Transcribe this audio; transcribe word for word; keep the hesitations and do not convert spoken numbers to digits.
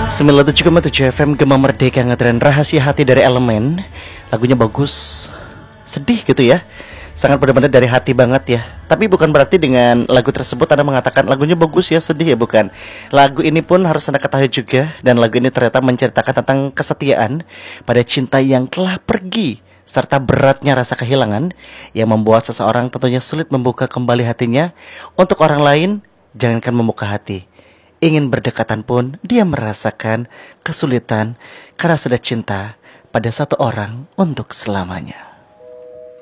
sembilan puluh tujuh koma tujuh F M Gema Merdeka ngetren Rahasia Hati dari Elemen. Lagunya bagus, sedih gitu ya, sangat benar-benar dari hati banget ya. Tapi bukan berarti dengan lagu tersebut Anda mengatakan lagunya bagus ya, sedih ya, bukan. Lagu ini pun harus Anda ketahui juga, dan lagu ini ternyata menceritakan tentang kesetiaan pada cinta yang telah pergi, serta beratnya rasa kehilangan yang membuat seseorang tentunya sulit membuka kembali hatinya untuk orang lain. Jangankan membuka hati, ingin berdekatan pun dia merasakan kesulitan karena sudah cinta pada satu orang untuk selamanya.